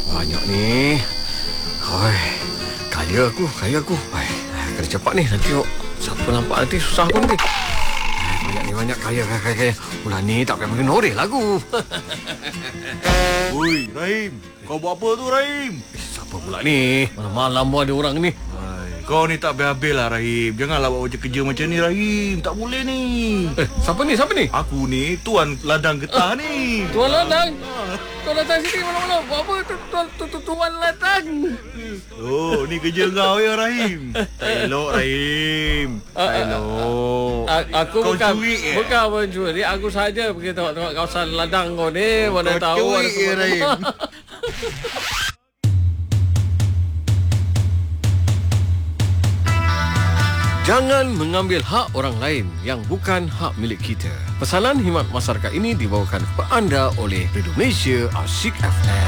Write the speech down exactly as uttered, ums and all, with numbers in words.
banyak ni. Oi, kaya aku, kaya aku. Ai, kena cepat ni nanti tengok siapa nampak nanti susah pun nanti. Ai, banyak ni banyak kaya kaya kaya. kaya. Bulan ni tak payah makin noreh lagu. Oi, Rahim. Kau buat apa tu, Rahim? Eh, siapa pula ni? Malam-malam pun ada orang ni. Hai, kau ni tak habis-habis lah, Rahim. Janganlah buat macam kerja macam ni, Rahim. Tak boleh ni. Eh, siapa ni? Siapa ni? Aku ni tuan ladang getah ni. Tuan Ladang. Tuan Ladang sini malam-malam. Buat apa tu, tuan, tu, tu, Tuan Ladang? Oh, ni kerja kau ya, Rahim. Tak elok, Rahim. Tak elok. A- aku Kau bukan curi, eh? bukan mencuri. Aku saja pergi tengok-tengok kawasan ladang kau ni. Mana Kau tahu curi, ada eh, semua. Rahim. Jangan mengambil hak orang lain yang bukan hak milik kita. Pesanan khidmat masyarakat ini dibawakan kepada anda oleh Radio Malaysia Asyik F M.